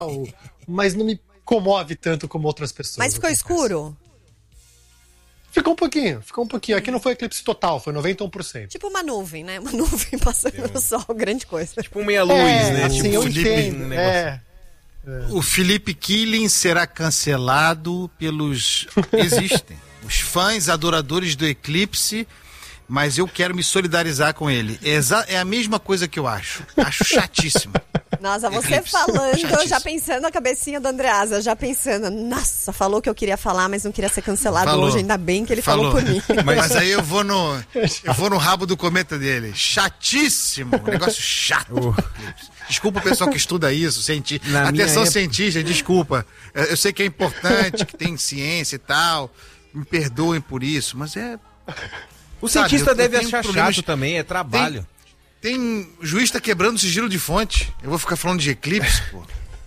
mas não me comove tanto como outras pessoas. Mas ficou escuro? Ficou um pouquinho. Aqui não foi eclipse total, foi 91%. Tipo uma nuvem, né? Uma nuvem passando no sol, grande coisa. Tipo meia luz, né? Assim, Tipo eu Felipe, entendo. O Felipe Killing será cancelado pelos... Existem. Os fãs adoradores do eclipse, mas eu quero me solidarizar com ele. É a mesma coisa que eu acho. Acho chatíssimo. Nossa, você Eclipse. falando, Chatíssimo. já pensando na cabecinha do Andreasa, já pensando, nossa, falou o que eu queria falar, mas não queria ser cancelado hoje, ainda bem que ele falou por mim. Mas aí eu vou no rabo do cometa dele. Chatíssimo. Um negócio chato. Desculpa o pessoal que estuda isso, atenção cientista, desculpa. Eu sei que é importante, que tem ciência e tal. Me perdoem por isso, mas O cientista deve tenho achar problemas- chato também, é trabalho. Tem juiz tá quebrando o sigilo de fonte. Eu vou ficar falando de eclipse, pô.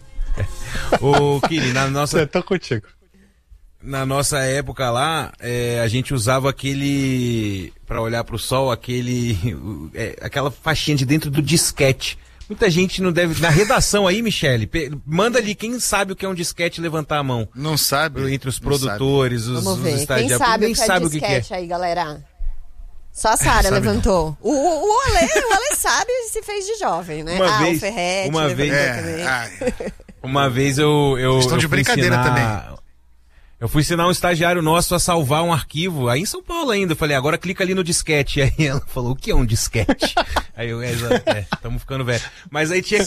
Ô, Kiri, Eu tô contigo. na nossa época lá, a gente usava pra olhar pro sol, aquela faixinha de dentro do disquete. Muita gente não deve... Na redação aí, Michele, manda ali quem sabe o que é um disquete, levantar a mão. Não sabe? Entre os produtores, os Vamos ver, quem estagiários. sabe Nem o que é sabe o que é. disquete aí, galera? Só a Sara levantou. O Ale sabe e se fez de jovem, né? O Ferretti levantou também. Uma vez eu Estão de brincadeira também. Eu fui ensinar um estagiário nosso a salvar um arquivo, aí em São Paulo ainda. Eu falei, agora clica ali no disquete. Aí ela falou, o que é um disquete? Aí eu, estamos ficando velho. Mas aí tinha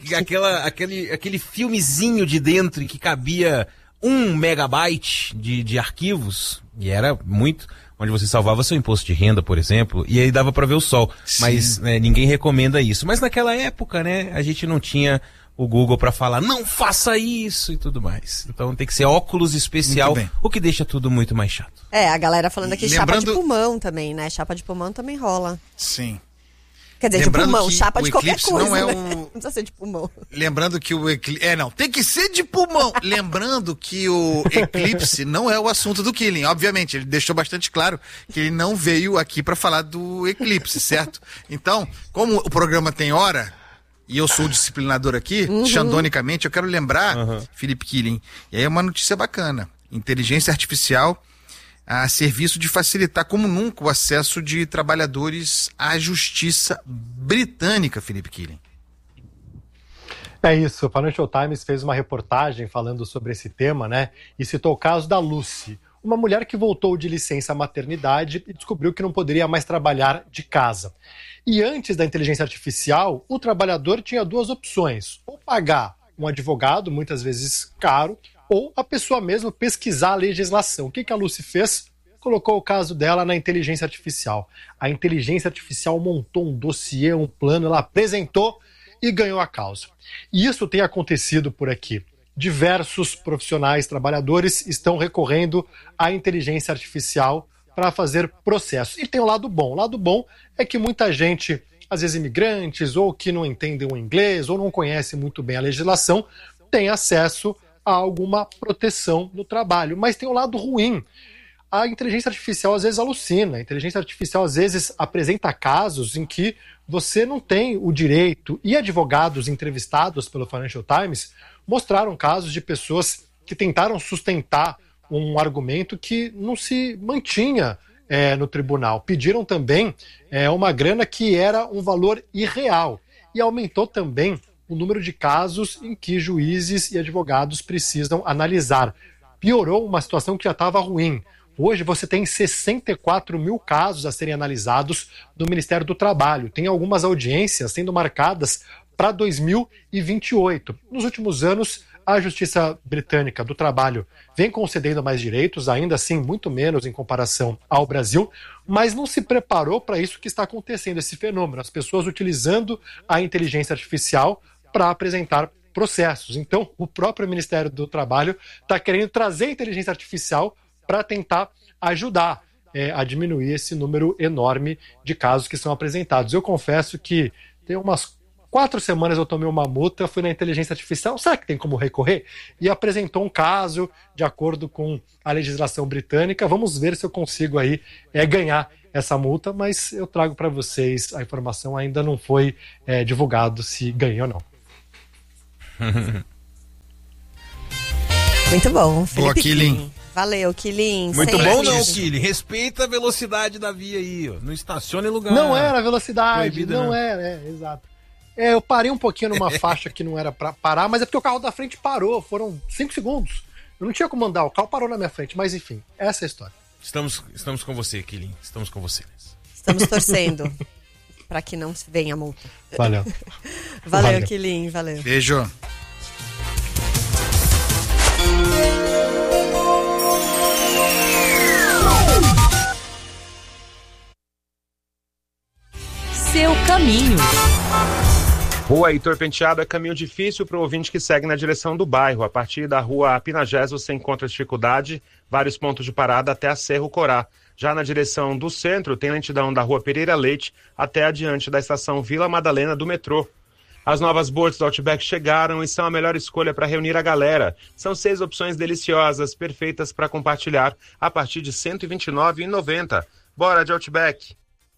aquele filmezinho de dentro que cabia 1 megabyte de arquivos, e era muito, onde você salvava seu imposto de renda, por exemplo, e aí dava para ver o sol. Sim. Mas ninguém recomenda isso. Mas naquela época, né, a gente não tinha o Google para falar, não faça isso e tudo mais. Então tem que ser óculos especial, o que deixa tudo muito mais chato. A galera falando aqui chapa de pulmão também, né? Chapa de pulmão também rola. Sim. Quer dizer, lembrando de pulmão, chapa de qualquer coisa, não é né? Não precisa ser de pulmão. Lembrando que o eclipse... não, tem que ser de pulmão. Lembrando que o eclipse não é o assunto do Killing, obviamente. Ele deixou bastante claro que ele não veio aqui para falar do eclipse, certo? Então, como o programa tem hora, e eu sou o disciplinador aqui, xandonicamente, eu quero lembrar, Felipe Killing, e aí é uma notícia bacana. Inteligência artificial a serviço de facilitar como nunca o acesso de trabalhadores à justiça britânica, Felipe Killing. É isso, o Financial Times fez uma reportagem falando sobre esse tema, né? E citou o caso da Lucy, uma mulher que voltou de licença maternidade e descobriu que não poderia mais trabalhar de casa. E antes da inteligência artificial, o trabalhador tinha 2 opções: ou pagar um advogado, muitas vezes caro, ou a pessoa mesmo pesquisar a legislação. O que a Lucy fez? Colocou o caso dela na inteligência artificial. A inteligência artificial montou um dossiê, um plano, ela apresentou e ganhou a causa. E isso tem acontecido por aqui. Diversos profissionais, trabalhadores estão recorrendo à inteligência artificial para fazer processos. E tem o lado bom. O lado bom é que muita gente, às vezes imigrantes, ou que não entendem o inglês, ou não conhece muito bem a legislação, tem acesso a alguma proteção no trabalho. Mas tem o lado ruim. A inteligência artificial às vezes alucina. A inteligência artificial às vezes apresenta casos em que você não tem o direito. E advogados entrevistados pelo Financial Times mostraram casos de pessoas que tentaram sustentar um argumento que não se mantinha no tribunal. Pediram também uma grana que era um valor irreal. E aumentou também o número de casos em que juízes e advogados precisam analisar. Piorou uma situação que já estava ruim. Hoje você tem 64 mil casos a serem analisados no Ministério do Trabalho. Tem algumas audiências sendo marcadas para 2028. Nos últimos anos, a Justiça Britânica do Trabalho vem concedendo mais direitos, ainda assim muito menos em comparação ao Brasil, mas não se preparou para isso que está acontecendo, esse fenômeno, as pessoas utilizando a inteligência artificial para apresentar processos. Então, o próprio Ministério do Trabalho está querendo trazer a inteligência artificial para tentar ajudar a diminuir esse número enorme de casos que são apresentados. Eu confesso que tem umas 4 semanas eu tomei uma multa, fui na inteligência artificial, será que tem como recorrer? E apresentou um caso de acordo com a legislação britânica. Vamos ver se eu consigo aí ganhar essa multa, mas eu trago para vocês a informação, ainda não foi divulgado se ganhei ou não. Muito bom, Felipe. Boa, Quilin. Valeu, Quilin. Muito bom não, Quilin. Respeita a velocidade da via aí, ó. Não estaciona em lugar. Não era a velocidade, proibida, não era, exato. Eu parei um pouquinho numa faixa que não era pra parar, mas é porque o carro da frente parou, foram 5 segundos. Eu não tinha como andar, o carro parou na minha frente, mas enfim, essa é a história. Estamos com você, Quilin. Estamos com você. Estamos torcendo pra que não venha a multa. Valeu. Valeu, Quilin, valeu. Beijo. Seu caminho. Rua Heitor Penteado é caminho difícil para o ouvinte que segue na direção do bairro. A partir da rua Pinagés você encontra dificuldade, vários pontos de parada até a Cerro Corá. Já na direção do centro tem lentidão da rua Pereira Leite até adiante da estação Vila Madalena do metrô. As novas boards do Outback chegaram e são a melhor escolha para reunir a galera. São 6 opções deliciosas, perfeitas para compartilhar, a partir de R$ 129,90. Bora de Outback!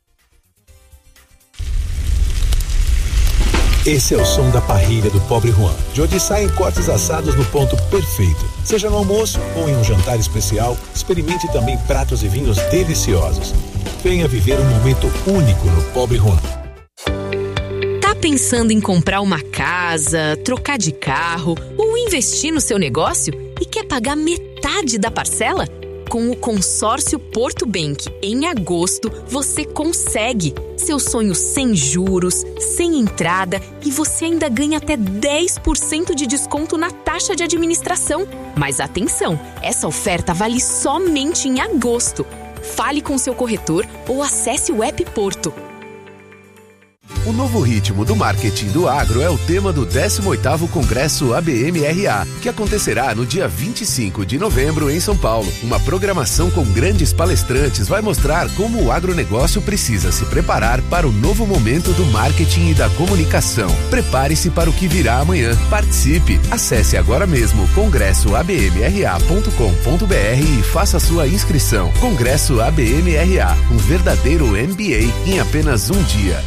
Esse é o som da parrilha do Pobre Juan, de onde saem cortes assados no ponto perfeito. Seja no almoço ou em um jantar especial, experimente também pratos e vinhos deliciosos. Venha viver um momento único no Pobre Juan. Tá pensando em comprar uma casa, trocar de carro ou investir no seu negócio e quer pagar metade da parcela? Com o consórcio Porto Bank, em agosto, você consegue. Seu sonho sem juros, sem entrada e você ainda ganha até 10% de desconto na taxa de administração. Mas atenção, essa oferta vale somente em agosto. Fale com seu corretor ou acesse o app Porto. O novo ritmo do marketing do agro é o tema do 18º Congresso ABM-RA, que acontecerá no dia 25 de novembro em São Paulo. Uma programação com grandes palestrantes vai mostrar como o agronegócio precisa se preparar para o novo momento do marketing e da comunicação. Prepare-se para o que virá amanhã. Participe! Acesse agora mesmo congressoabmra.com.br e faça sua inscrição. Congresso ABM-RA, um verdadeiro MBA em apenas um dia.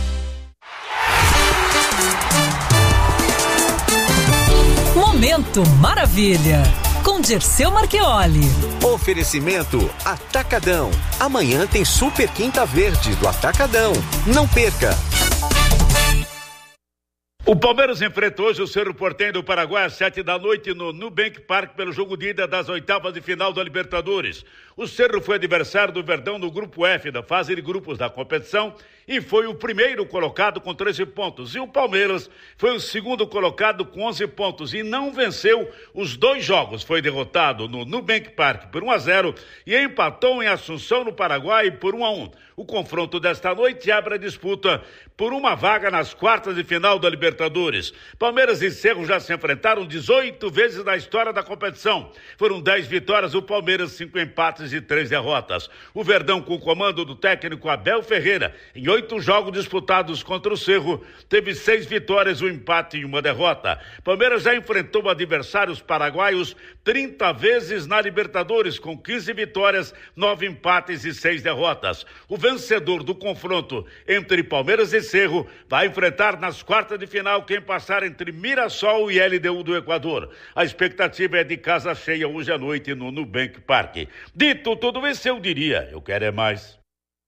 Momento Maravilha, com Dirceu Marchioli. Oferecimento Atacadão. Amanhã tem Super Quinta Verde do Atacadão. Não perca! O Palmeiras enfrenta hoje o Cerro Porteño do Paraguai às 7h no Nubank Park pelo jogo de ida das oitavas de final da Libertadores. O Cerro foi adversário do Verdão no grupo F da fase de grupos da competição e foi o primeiro colocado com 13 pontos. E o Palmeiras foi o segundo colocado com 11 pontos e não venceu os 2 jogos. Foi derrotado no Nubank Park por 1-0 e empatou em Assunção, no Paraguai, por 1-1. O confronto desta noite abre a disputa por uma vaga nas quartas de final da Libertadores. Palmeiras e Cerro já se enfrentaram 18 vezes na história da competição. Foram 10 vitórias do Palmeiras, 5 empates e 3 derrotas. O Verdão, com o comando do técnico Abel Ferreira, em 8 jogos disputados contra o Cerro, teve 6 vitórias, 1 empate e 1 derrota. Palmeiras já enfrentou adversários paraguaios 30 vezes na Libertadores, com 15 vitórias, 9 empates e 6 derrotas. O vencedor do confronto entre Palmeiras e Cerro vai enfrentar nas quartas de final quem passar entre Mirassol e LDU do Equador. A expectativa é de casa cheia hoje à noite no Nubank Park. Dito tudo isso, eu diria, eu quero é mais.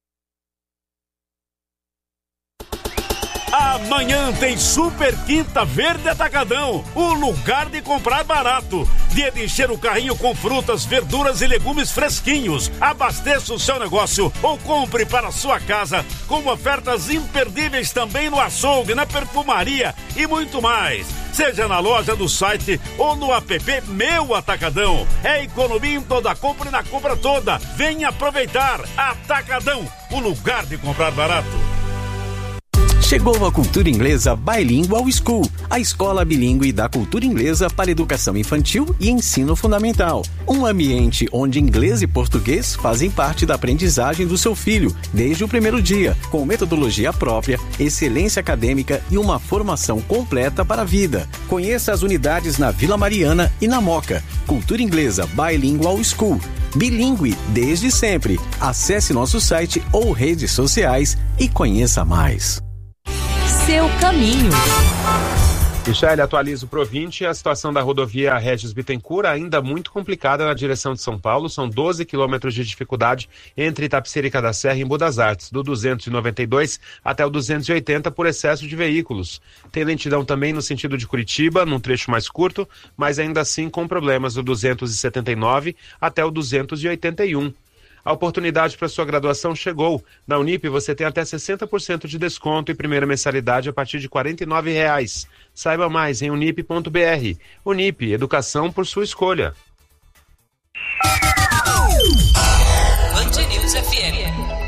Amanhã tem Super Quinta Verde Atacadão, o lugar de comprar barato. Dia de encher o carrinho com frutas, verduras e legumes fresquinhos. Abasteça o seu negócio ou compre para a sua casa, com ofertas imperdíveis também no açougue, na perfumaria e muito mais. Seja na loja do site ou no app Meu Atacadão. É economia em toda compra e na compra toda. Venha aproveitar. Atacadão, o lugar de comprar barato. Chegou a Cultura Inglesa Bilingual School, a escola bilíngue da cultura inglesa para educação infantil e ensino fundamental. Um ambiente onde inglês e português fazem parte da aprendizagem do seu filho, desde o primeiro dia, com metodologia própria, excelência acadêmica e uma formação completa para a vida. Conheça as unidades na Vila Mariana e na Moca. Cultura Inglesa Bilingual School. Bilíngue desde sempre. Acesse nosso site ou redes sociais e conheça mais. Seu caminho. Michele, atualiza o Pro20. A situação da rodovia Regis Bittencourt ainda muito complicada na direção de São Paulo. São 12 quilômetros de dificuldade entre Itapecerica da Serra e Embu das Artes, do 292 até o 280 por excesso de veículos. Tem lentidão também no sentido de Curitiba, num trecho mais curto, mas ainda assim com problemas do 279 até o 281. A oportunidade para sua graduação chegou. Na Unip você tem até 60% de desconto e primeira mensalidade a partir de R$ 49,00. Saiba mais em unip.br. Unip, educação por sua escolha. Band News FM.